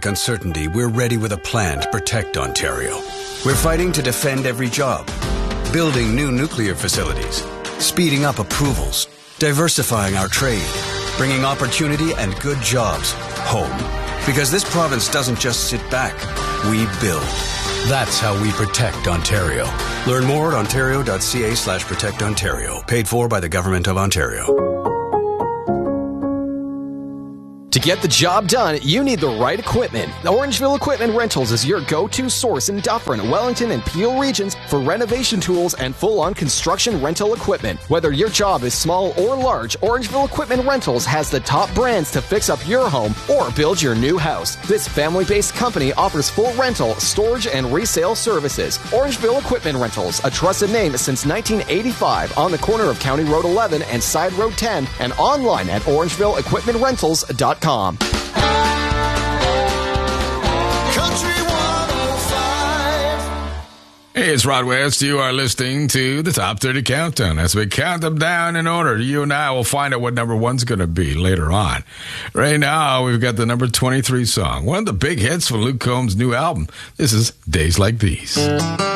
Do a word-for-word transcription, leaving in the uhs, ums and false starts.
economic uncertainty, we're ready with a plan to protect Ontario. We're fighting to defend every job, building new nuclear facilities, speeding up approvals, diversifying our trade, bringing opportunity and good jobs home. Because this province doesn't just sit back, we build. That's how we protect Ontario. Learn more at ontario.ca slash protect Ontario. Paid for by the Government of Ontario. To get the job done, you need the right equipment. Orangeville Equipment Rentals is your go-to source in Dufferin, Wellington, and Peel regions for renovation tools and full-on construction rental equipment. Whether your job is small or large, Orangeville Equipment Rentals has the top brands to fix up your home or build your new house. This family-based company offers full rental, storage, and resale services. Orangeville Equipment Rentals, a trusted name since nineteen eighty-five, on the corner of County Road eleven and Side Road ten, and online at orangeville equipment rentals dot com. Country one oh five. Hey, it's Rod West. You are listening to the Top thirty Countdown. As we count them down in order, you and I will find out what number one's going to be later on. Right now, we've got the number twenty-three song, one of the big hits from Luke Combs' new album. This is Days Like These.